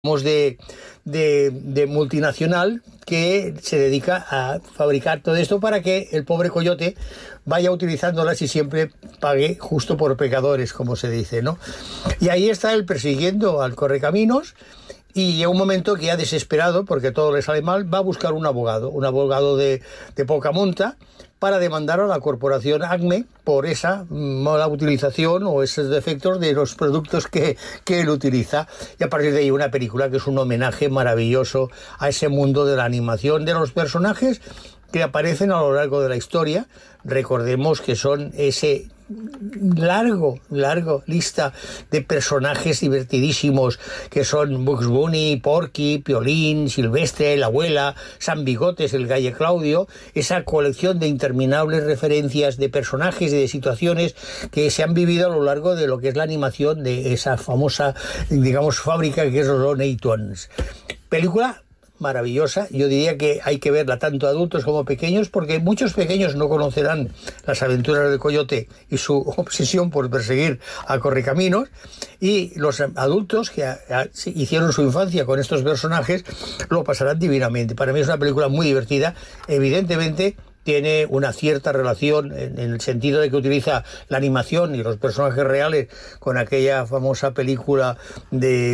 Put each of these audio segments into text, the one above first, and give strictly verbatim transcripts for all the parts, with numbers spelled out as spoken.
De, de, de multinacional que se dedica a fabricar todo esto para que el pobre coyote vaya utilizándolas y siempre pague justo por pecadores, como se dice, ¿no? Y ahí está él persiguiendo al correcaminos y llega un momento que ya desesperado, porque todo le sale mal, va a buscar un abogado, un abogado de, de poca monta, para demandar a la corporación ACME por esa mala utilización o esos defectos de los productos que, que él utiliza. Y a partir de ahí una película que es un homenaje maravilloso a ese mundo de la animación, de los personajes que aparecen a lo largo de la historia. Recordemos que son ese largo, largo lista de personajes divertidísimos que son Bugs Bunny, Porky, Piolín, Silvestre, la abuela, San Bigotes, el Galle Claudio, esa colección de interminables referencias de personajes y de situaciones que se han vivido a lo largo de lo que es la animación de esa famosa, digamos, fábrica que es los Looney Tunes. Película maravillosa. Yo diría que hay que verla tanto adultos como pequeños, porque muchos pequeños no conocerán las aventuras del coyote y su obsesión por perseguir a correcaminos, y los adultos que a, a, hicieron su infancia con estos personajes lo pasarán divinamente. Para mí es una película muy divertida. Evidentemente tiene una cierta relación en, en el sentido de que utiliza la animación y los personajes reales con aquella famosa película de,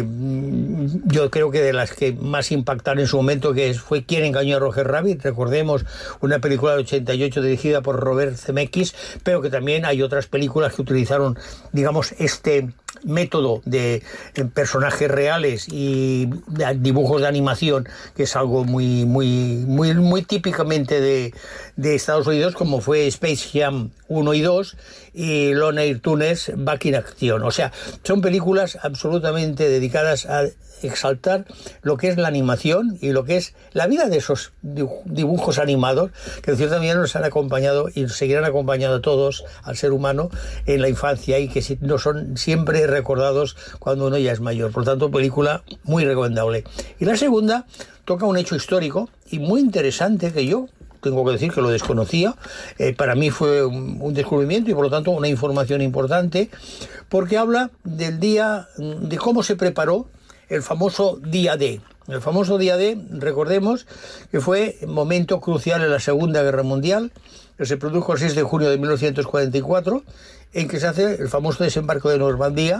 yo creo que de las que más impactaron en su momento, que fue ¿Quién engañó a Roger Rabbit? Recordemos, una película de ochenta y ocho dirigida por Robert Zemeckis, pero que también hay otras películas que utilizaron, digamos, este método de personajes reales y dibujos de animación, que es algo muy muy muy muy típicamente de, de Estados Unidos, como fue Space Jam uno y dos y Looney Tunes Back in Action. O sea, son películas absolutamente dedicadas a exaltar lo que es la animación y lo que es la vida de esos dibujos animados, que de cierta manera nos han acompañado y nos seguirán acompañando a todos, al ser humano, en la infancia, y que no son siempre recordados cuando uno ya es mayor. Por tanto, película muy recomendable. Y la segunda toca un hecho histórico y muy interesante, que yo tengo que decir que lo desconocía. Eh, para mí fue un, un descubrimiento y por lo tanto una información importante, porque habla del día, de cómo se preparó el famoso día D. El famoso día D, recordemos que fue un momento crucial en la Segunda Guerra Mundial, que se produjo el seis de junio de mil novecientos cuarenta y cuatro, en que se hace el famoso desembarco de Normandía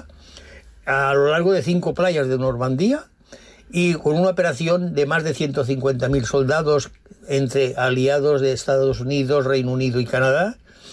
a lo largo de cinco playas de Normandía, y con una operación de más de ciento cincuenta mil soldados entre aliados de Estados Unidos, Reino Unido y Canadá,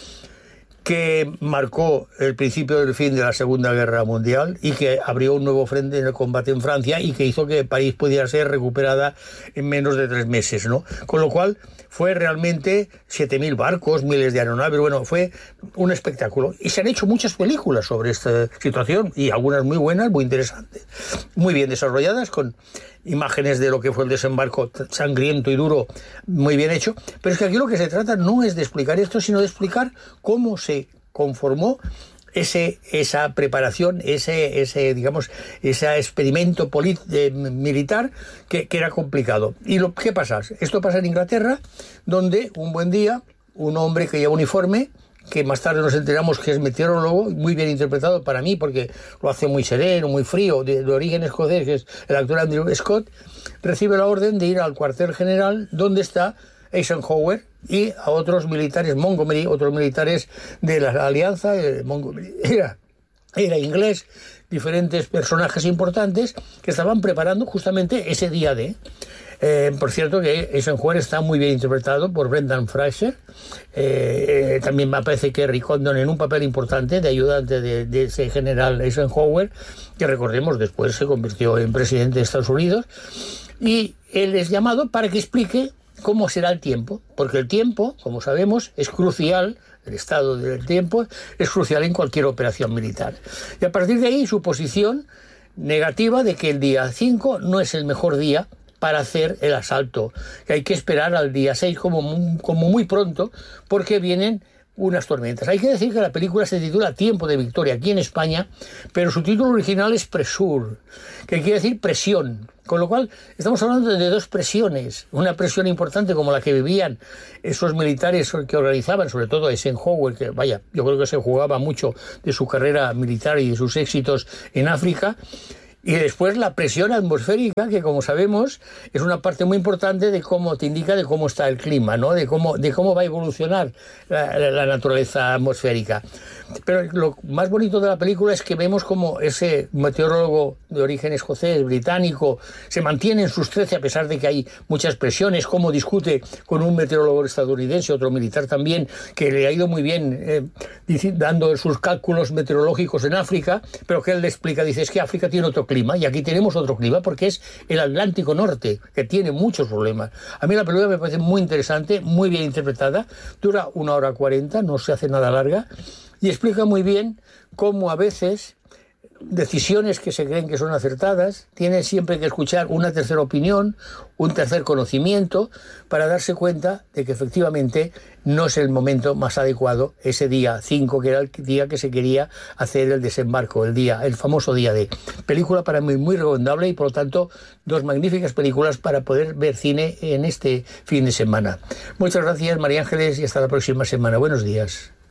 que marcó el principio del fin de la Segunda Guerra Mundial y que abrió un nuevo frente en el combate en Francia y que hizo que París pudiera ser recuperada en menos de tres meses, ¿no? Con lo cual fue realmente siete mil barcos, miles de aeronaves, bueno, fue un espectáculo. Y se han hecho muchas películas sobre esta situación, y algunas muy buenas, muy interesantes, muy bien desarrolladas, con imágenes de lo que fue el desembarco sangriento y duro, muy bien hecho. Pero es que aquí lo que se trata no es de explicar esto, sino de explicar cómo se conformó ese esa preparación, ese ese digamos ese experimento eh, militar que, que era complicado. ¿Y lo qué pasa? Esto pasa en Inglaterra, donde un buen día un hombre que lleva uniforme, que más tarde nos enteramos que es meteorólogo, muy bien interpretado para mí, porque lo hace muy sereno, muy frío, de, de origen escocés, que es el actor Andrew Scott, recibe la orden de ir al cuartel general donde está Eisenhower y a otros militares, Montgomery, otros militares de la Alianza. Montgomery era, era inglés, diferentes personajes importantes que estaban preparando justamente ese día de... Eh, por cierto, que Eisenhower está muy bien interpretado por Brendan Fraser. Eh, eh, también me parece que Rick Condon en un papel importante de ayudante de, de ese general Eisenhower, que recordemos después se convirtió en presidente de Estados Unidos. Y él es llamado para que explique cómo será el tiempo, porque el tiempo, como sabemos, es crucial. El estado del tiempo es crucial en cualquier operación militar. Y a partir de ahí su posición negativa de que el día cinco no es el mejor día para hacer el asalto, que hay que esperar al día seis como, como muy pronto, porque vienen unas tormentas. Hay que decir que la película se titula Tiempo de Victoria aquí en España, pero su título original es Pressure, que quiere decir presión. Con lo cual estamos hablando de dos presiones, una presión importante como la que vivían esos militares que organizaban, sobre todo Eisenhower, que vaya, yo creo que se jugaba mucho de su carrera militar y de sus éxitos en África, Y después la presión atmosférica, que como sabemos es una parte muy importante de cómo te indica de cómo está el clima, ¿no? De cómo, de cómo va a evolucionar la, la, la naturaleza atmosférica. Pero lo más bonito de la película es que vemos como ese meteorólogo de origen escocés, británico, se mantiene en sus trece a pesar de que hay muchas presiones, cómo discute con un meteorólogo estadounidense, otro militar también, que le ha ido muy bien eh, dando sus cálculos meteorológicos en África, pero que él le explica, dice, es que África tiene otro clima y aquí tenemos otro clima porque es el Atlántico Norte, que tiene muchos problemas. A mí la película me parece muy interesante, muy bien interpretada, dura una hora cuarenta, no se hace nada larga, y explica muy bien cómo a veces decisiones que se creen que son acertadas tienen siempre que escuchar una tercera opinión, un tercer conocimiento, para darse cuenta de que efectivamente no es el momento más adecuado ese día cinco, que era el día que se quería hacer el desembarco, el día, el famoso día D. Película para mí muy recomendable y por lo tanto dos magníficas películas para poder ver cine en este fin de semana. Muchas gracias, María Ángeles, y hasta la próxima semana. Buenos días.